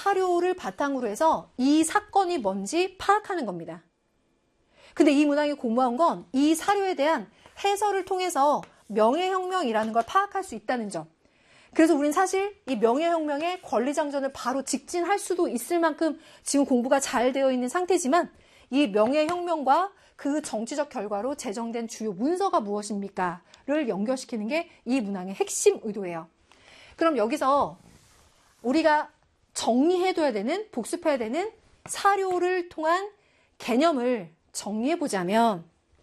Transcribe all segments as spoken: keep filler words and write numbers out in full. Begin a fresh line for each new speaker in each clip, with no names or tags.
사료를 바탕으로 해서 이 사건이 뭔지 파악하는 겁니다. 근데 이 문항이 공부한 건 이 사료에 대한 해설을 통해서 명예혁명이라는 걸 파악할 수 있다는 점. 그래서 우린 사실 이 명예혁명의 권리장전을 바로 직진할 수도 있을 만큼 지금 공부가 잘 되어 있는 상태지만 이 명예혁명과 그 정치적 결과로 제정된 주요 문서가 무엇입니까? 를 연결시키는 게 이 문항의 핵심 의도예요. 그럼 여기서 우리가 정리해둬야 되는, 복습해야 되는 사료를 통한 개념을 정리해보자면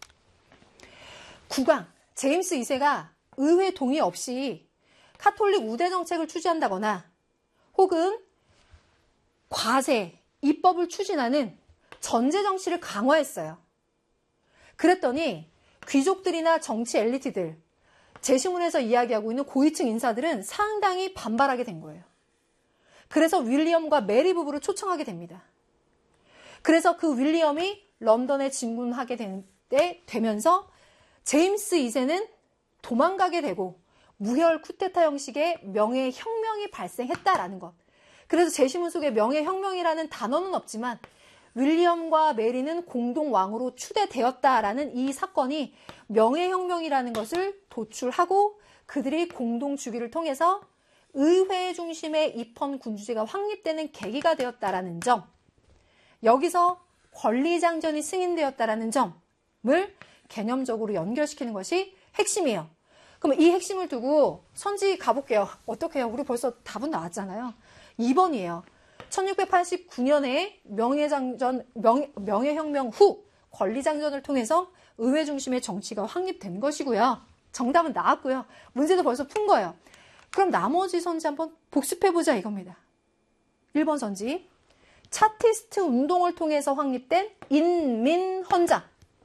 구 강, 제임스 이 세가 의회 동의 없이 카톨릭 우대 정책을 추진한다거나 혹은 과세, 입법을 추진하는 전제 정치를 강화했어요. 그랬더니 귀족들이나 정치 엘리트들, 제시문에서 이야기하고 있는 고위층 인사들은 상당히 반발하게 된 거예요. 그래서 윌리엄과 메리 부부를 초청하게 됩니다. 그래서 그 윌리엄이 런던에 진군하게 된 때 되면서 제임스 이 세는 도망가게 되고 무혈 쿠데타 형식의 명예혁명이 발생했다라는 것. 그래서 제시문 속에 명예혁명이라는 단어는 없지만 윌리엄과 메리는 공동 왕으로 추대되었다라는 이 사건이 명예혁명이라는 것을 도출하고 그들이 공동 주기를 통해서 의회 중심의 입헌 군주제가 확립되는 계기가 되었다라는 점. 여기서 권리장전이 승인되었다라는 점을 개념적으로 연결시키는 것이 핵심이에요. 그럼 이 핵심을 두고 선지 가볼게요. 어떻게 해요? 우리 벌써 답은 나왔잖아요. 이 번이에요. 천육백팔십구 년에 명예장전, 명, 명예혁명 후 권리장전을 통해서 의회 중심의 정치가 확립된 것이고요. 정답은 나왔고요. 문제도 벌써 푼 거예요. 그럼 나머지 선지 한번 복습해보자 이겁니다. 일 번 선지. 차티스트 운동을 통해서 확립된 인민헌장은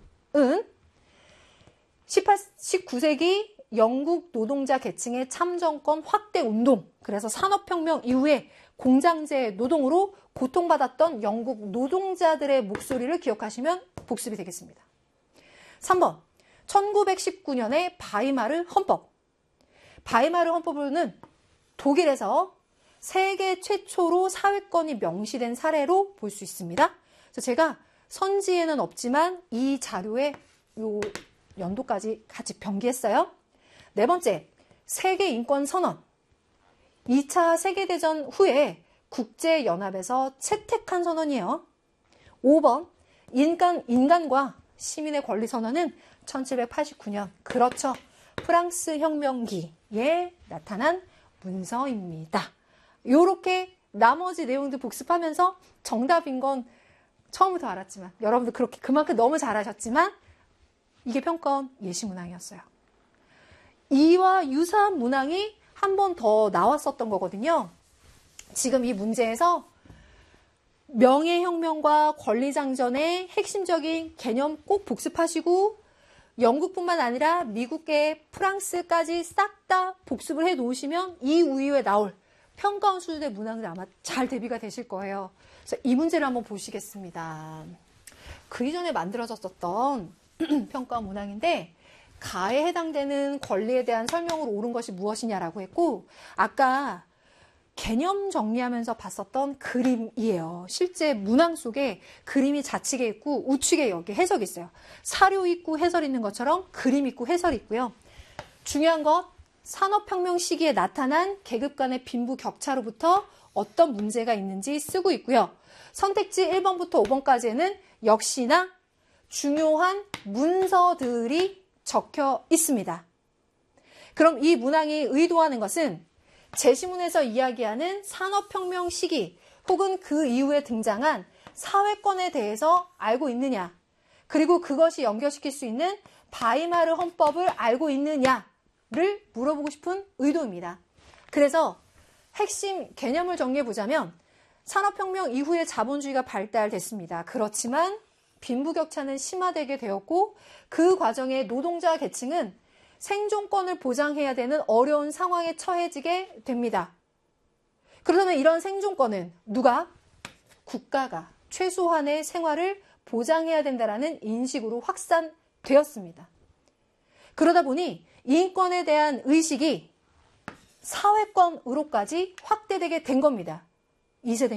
십팔, 십구 세기 영국 노동자 계층의 참정권 확대 운동, 그래서 산업혁명 이후에 공장제 노동으로 고통받았던 영국 노동자들의 목소리를 기억하시면 복습이 되겠습니다. 삼 번, 천구백십구 년의 바이마르 헌법. 바이마르 헌법은 독일에서 세계 최초로 사회권이 명시된 사례로 볼 수 있습니다. 그래서 제가 선지에는 없지만 이 자료에 요 연도까지 같이 병기했어요. 네 번째, 세계인권선언. 이 차 세계대전 후에 국제연합에서 채택한 선언이에요. 오 번, 인간, 인간과 시민의 권리선언은 천칠백팔십구 년, 그렇죠. 프랑스 혁명기에 나타난 문서입니다. 이렇게 나머지 내용들 복습하면서 정답인 건 처음부터 알았지만 여러분들 그렇게 그만큼 너무 잘하셨지만 이게 평가원 예시문항이었어요. 이와 유사한 문항이 한 번 더 나왔었던 거거든요. 지금 이 문제에서 명예혁명과 권리장전의 핵심적인 개념 꼭 복습하시고 영국뿐만 아니라 미국계 프랑스까지 싹 다 복습을 해 놓으시면 이 이후에 나올 평가원 수준의 문항들 아마 잘 대비가 되실 거예요. 그래서 이 문제를 한번 보시겠습니다. 그 이전에 만들어졌었던 평가원 문항인데 가에 해당되는 권리에 대한 설명으로 옳은 것이 무엇이냐라고 했고 아까 개념 정리하면서 봤었던 그림이에요. 실제 문항 속에 그림이 좌측에 있고 우측에 여기 해석이 있어요. 사료 있고 해설 있는 것처럼 그림 있고 해설이 있고요. 중요한 것 산업혁명 시기에 나타난 계급 간의 빈부 격차로부터 어떤 문제가 있는지 쓰고 있고요. 선택지 일 번부터 오 번까지는 역시나 중요한 문서들이 적혀 있습니다. 그럼 이 문항이 의도하는 것은 제시문에서 이야기하는 산업혁명 시기 혹은 그 이후에 등장한 사회권에 대해서 알고 있느냐, 그리고 그것이 연결시킬 수 있는 바이마르 헌법을 알고 있느냐를 물어보고 싶은 의도입니다. 그래서 핵심 개념을 정리해보자면 산업혁명 이후에 자본주의가 발달됐습니다. 그렇지만 빈부격차는 심화되게 되었고 그 과정에 노동자 계층은 생존권을 보장해야 되는 어려운 상황에 처해지게 됩니다. 그러면 이런 생존권은 누가? 국가가 최소한의 생활을 보장해야 된다는 인식으로 확산되었습니다. 그러다 보니 인권에 대한 의식이 사회권으로까지 확대되게 된 겁니다. 이 세대